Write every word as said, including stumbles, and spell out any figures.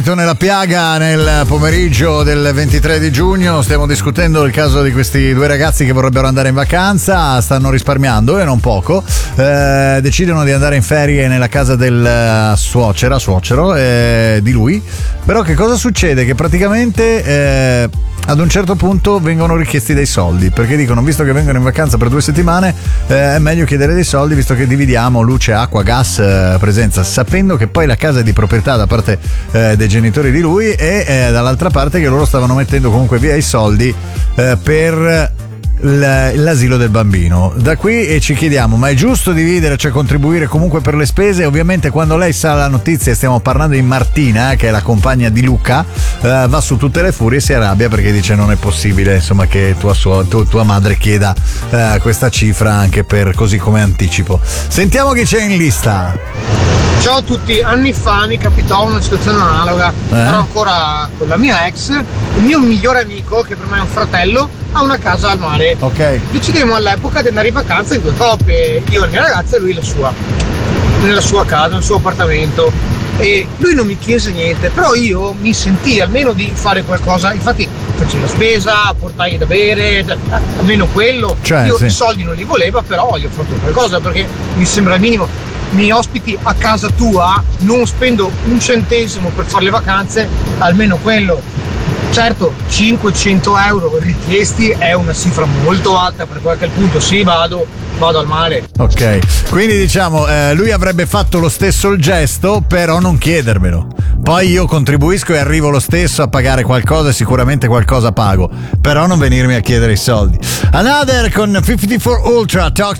Nella piaga nel pomeriggio del ventitré di giugno stiamo discutendo il caso di questi due ragazzi che vorrebbero andare in vacanza, stanno risparmiando e non poco, eh, decidono di andare in ferie nella casa del suocera, suocero eh, di lui. Però che cosa succede? Che praticamente eh, ad un certo punto vengono richiesti dei soldi, perché dicono, visto che vengono in vacanza per due settimane eh, è meglio chiedere dei soldi, visto che dividiamo luce, acqua, gas, eh, presenza, sapendo che poi la casa è di proprietà da parte eh, dei genitori di lui e eh, dall'altra parte che loro stavano mettendo comunque via i soldi eh, per l'asilo del bambino. Da qui e ci chiediamo, ma è giusto dividere, cioè contribuire comunque per le spese? Ovviamente quando lei sa la notizia, stiamo parlando di Martina, che è la compagna di Luca, eh, va su tutte le furie e si arrabbia perché dice non è possibile insomma che tua, suo, tu, tua madre chieda eh, questa cifra anche per così come anticipo. Sentiamo chi c'è in lista. Ciao a tutti, anni fa mi capitò una situazione analoga, eh? Ero ancora con la mia ex, il mio migliore amico, che per me è un fratello, ha una casa al mare. Ok. Decidemmo all'epoca di andare in vacanza in due coppie, io la mia ragazza e lui la sua, nella sua casa, nel suo appartamento. E lui non mi chiese niente, però io mi sentii almeno di fare qualcosa, infatti feci la spesa, portai da bere, almeno quello. Cioè, io sì. I soldi non li voleva, però gli ho fatto qualcosa perché mi sembra il minimo. Mi ospiti a casa tua, non spendo un centesimo per fare le vacanze, almeno quello. Certo, cinquecento euro richiesti è una cifra molto alta, per qualche punto sì, vado, vado al mare. Ok, quindi diciamo eh, lui avrebbe fatto lo stesso il gesto, però non chiedermelo. Poi io contribuisco e arrivo lo stesso a pagare qualcosa e sicuramente qualcosa pago, però non venirmi a chiedere i soldi. Another con cinquantaquattro Ultra, Talk